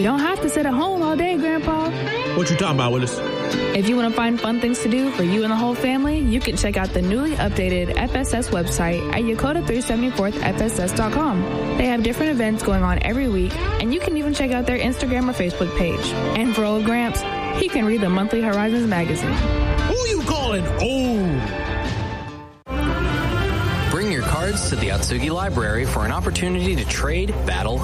You don't have to sit at home all day, Grandpa. What you talking about, Willis? If you want to find fun things to do for you and the whole family, you can check out the newly updated FSS website at Yokota374thFSS.com. They have different events going on every week, and you can even check out their Instagram or Facebook page. And for old Gramps, he can read the monthly Horizons magazine. Who you calling old? Bring your cards to the Atsugi Library for an opportunity to trade, battle,